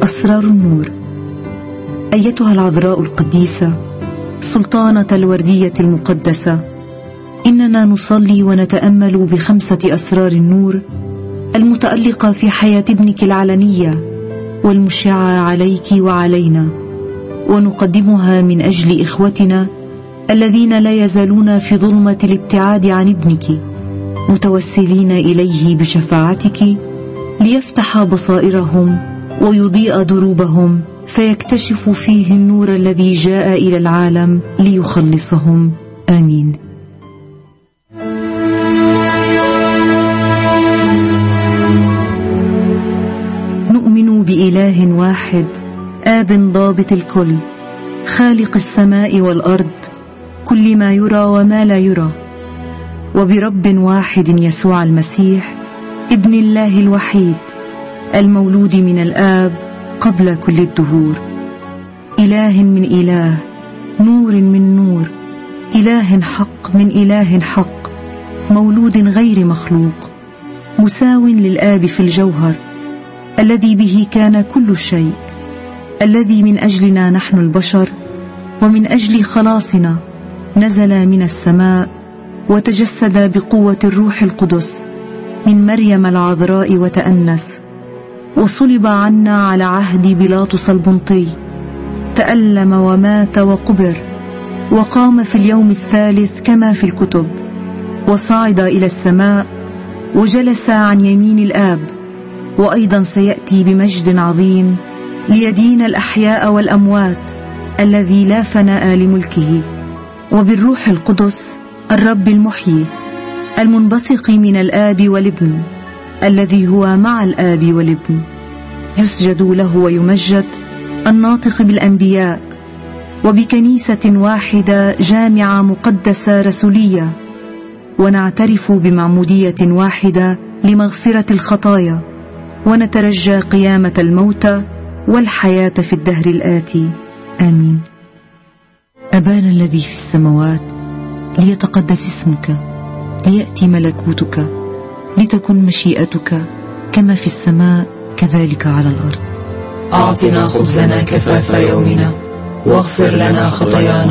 أسرار النور. أيتها العذراء القديسة سلطانة الوردية المقدسة، إننا نصلي ونتأمل ب5 أسرار النور المتألقة في حياة ابنك العلنية والمشعة عليك وعلينا، ونقدمها من أجل إخوتنا الذين لا يزالون في ظلمة الابتعاد عن ابنك، متوسلين إليه بشفاعتك ليفتح بصائرهم ويضيء دروبهم، فيكتشفوا فيه النور الذي جاء إلى العالم ليخلصهم. آمين. نؤمن بإله واحد، آب ضابط الكل، خالق السماء والأرض، كل ما يرى وما لا يرى، وبرب واحد يسوع المسيح ابن الله الوحيد، المولود من الآب قبل كل الدهور، إله من إله، نور من نور، إله حق من إله حق، مولود غير مخلوق، مساو للآب في الجوهر، الذي به كان كل شيء، الذي من أجلنا نحن البشر ومن أجل خلاصنا نزل من السماء وتجسد بقوة الروح القدس من مريم العذراء وتأنس، وصلب عنا على عهد بيلاطس البنطي، تألم ومات وقبر، وقام في اليوم الثالث كما في الكتب، وصعد إلى السماء وجلس عن يمين الآب، وأيضا سيأتي بمجد عظيم ليدين الأحياء والأموات، الذي لا فناء لملكه، وبالروح القدس الرب المحيي المنبثق من الآب والابن، الذي هو مع الآب والابن، يسجد له ويمجد، الناطق بالأنبياء، وبكنيسة واحدة جامعة مقدسة رسولية، ونعترف بمعمودية واحدة لمغفرة الخطايا، ونترجى قيامة الموتى والحياة في الدهر الآتي. آمين. أبانا الذي في السماوات، ليتقدس اسمك، ليأتي ملكوتك، لتكن مشيئتك كما في السماء كذلك على الأرض. أعطنا خبزنا كفاف يومنا، واغفر لنا خطايانا